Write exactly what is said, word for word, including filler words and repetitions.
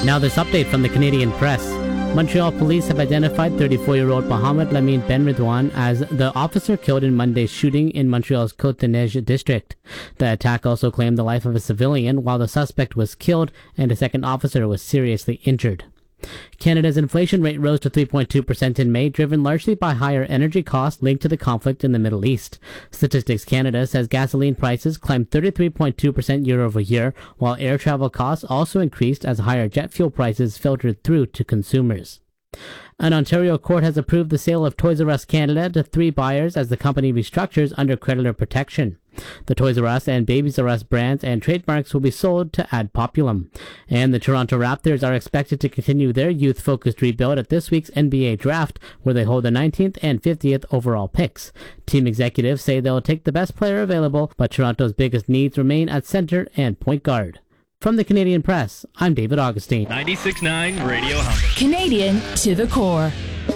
Now this update from the Canadian Press. Montreal police have identified thirty-four-year-old Mohamed Lamine Benridwan as the officer killed in Monday's shooting in Montreal's Côte-des-Neiges district. The attack also claimed the life of a civilian, while the suspect was killed and a second officer was seriously injured. Canada's inflation rate rose to three point two percent in May, driven largely by higher energy costs linked to the conflict in the Middle East. Statistics Canada says gasoline prices climbed thirty-three point two percent year over year, while air travel costs also increased as higher jet fuel prices filtered through to consumers. An Ontario court has approved the sale of Toys R Us Canada to three buyers as the company restructures under creditor protection. The Toys R Us and Babies R Us brands and trademarks will be sold to Ad Populum. And the Toronto Raptors are expected to continue their youth-focused rebuild at this week's N B A draft, where they hold the nineteenth and fiftieth overall picks. Team executives say they'll take the best player available, but Toronto's biggest needs remain at center and point guard. From the Canadian Press, I'm David Augustine. ninety-six point nine Radio Humber. Canadian to the core.